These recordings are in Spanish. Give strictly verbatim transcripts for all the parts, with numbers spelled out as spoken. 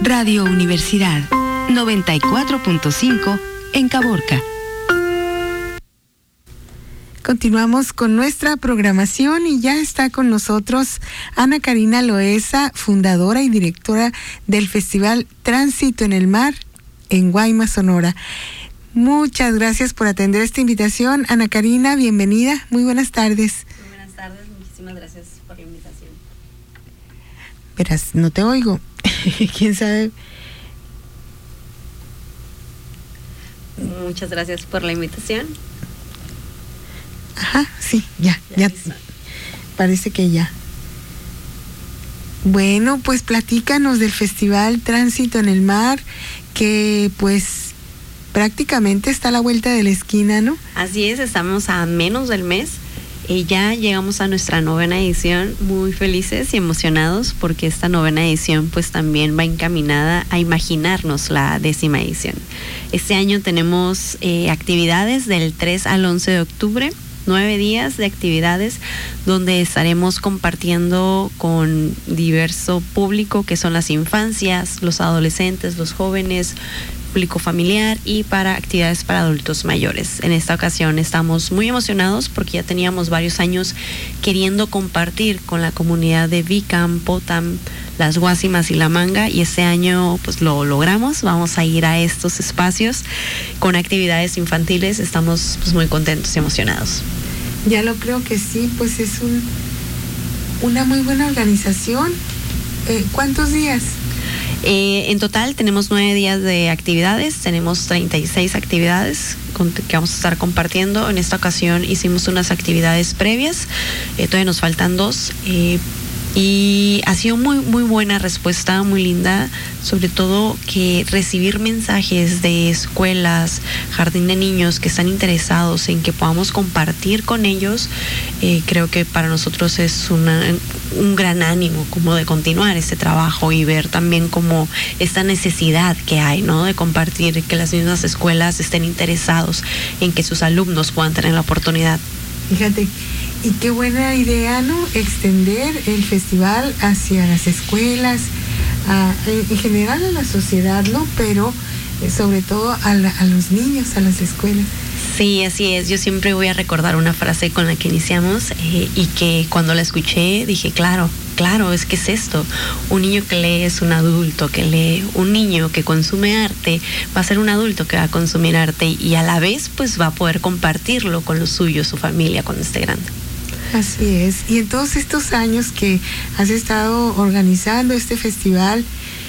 Radio Universidad noventa y cuatro punto cinco en Caborca. Continuamos con nuestra programación y ya está con nosotros Ana Karina Loesa, fundadora y directora del Festival Tránsito en el Mar en Guaymas, Sonora. Muchas gracias por atender esta invitación. Ana Karina, bienvenida. Muy buenas tardes. Muy buenas tardes, muchísimas gracias por la invitación. Verás, no te oigo. ¿Quién sabe? Muchas gracias por la invitación. Ajá, sí, ya, ya, ya parece que ya. Bueno, pues platícanos del Festival Tránsito en el Mar, que pues prácticamente está a la vuelta de la esquina, ¿no? Así es, estamos a menos del mes y ya llegamos a nuestra novena edición, muy felices y emocionados porque esta novena edición pues también va encaminada a imaginarnos la décima edición. Este año tenemos eh, actividades del tres al once de octubre, nueve días de actividades donde estaremos compartiendo con diverso público que son las infancias, los adolescentes, los jóvenes, público familiar y para actividades para adultos mayores. En esta ocasión estamos muy emocionados porque ya teníamos varios años queriendo compartir con la comunidad de Vicam, Potam, Las Guasimas y La Manga, y este año pues lo logramos. Vamos a ir a estos espacios con actividades infantiles. Estamos pues muy contentos y emocionados. Ya lo creo que sí, pues es un una muy buena organización. Eh, ¿Cuántos días? Eh, en total tenemos nueve días de actividades, tenemos treinta y seis actividades con, que vamos a estar compartiendo. En esta ocasión hicimos unas actividades previas, eh, todavía nos faltan dos, eh, y ha sido muy muy buena respuesta, muy linda, sobre todo que recibir mensajes de escuelas, jardín de niños que están interesados en que podamos compartir con ellos. Eh, creo que para nosotros es una, un gran ánimo como de continuar este trabajo y ver también como esta necesidad que hay, ¿no? De compartir, que las mismas escuelas estén interesados en que sus alumnos puedan tener la oportunidad. Fíjate, y qué buena idea, ¿no? Extender el festival hacia las escuelas, a, en general a la sociedad, ¿no? Pero eh, sobre todo a, la, a los niños, a las escuelas. Sí, así es. Yo siempre voy a recordar una frase con la que iniciamos eh, y que cuando la escuché dije, claro, claro, es que es esto. Un niño que lee es un adulto que lee. Un niño que consume arte va a ser un adulto que va a consumir arte y a la vez pues va a poder compartirlo con los suyos, su familia, cuando esté grande. Así es. Y en todos estos años que has estado organizando este festival,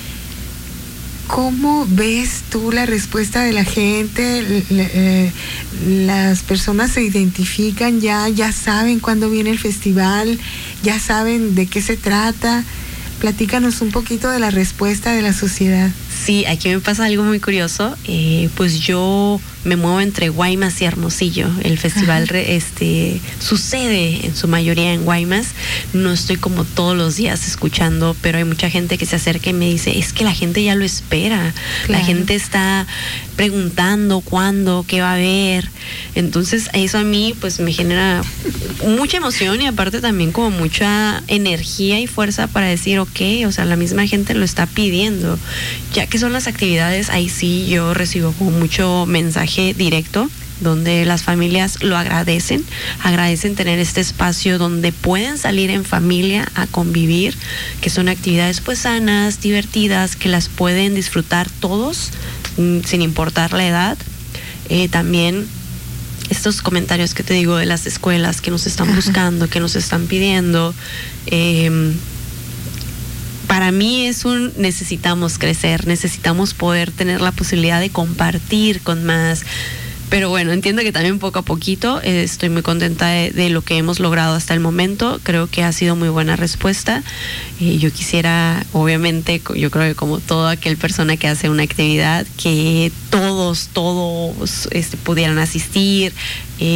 ¿cómo ves tú la respuesta de la gente? Las personas se identifican ya, ya saben cuándo viene el festival, ya saben de qué se trata. Platícanos un poquito de la respuesta de la sociedad. Sí, aquí me pasa algo muy curioso. Eh, pues yo me muevo entre Guaymas y Hermosillo. El festival re, este, sucede en su mayoría en Guaymas. No estoy como todos los días escuchando, pero hay mucha gente que se acerca y me dice, es que la gente ya lo espera. Claro. La gente está preguntando cuándo, qué va a haber. Entonces eso a mí pues me genera mucha emoción y aparte también como mucha energía y fuerza para decir, ok, o sea, la misma gente lo está pidiendo. Ya que son las actividades, ahí sí yo recibo como mucho mensaje directo donde las familias lo agradecen, agradecen tener este espacio donde pueden salir en familia a convivir, que son actividades pues sanas, divertidas, que las pueden disfrutar todos sin importar la edad. Eh, también estos comentarios que te digo de las escuelas que nos están buscando, que nos están pidiendo, eh, para mí es un necesitamos crecer, necesitamos poder tener la posibilidad de compartir con más. Pero bueno, entiendo que también poco a poquito eh, estoy muy contenta de, de lo que hemos logrado hasta el momento. Creo que ha sido muy buena respuesta. Eh, yo quisiera, obviamente, yo creo que como toda aquel persona que hace una actividad, que todos, todos este, pudieran asistir. Eh,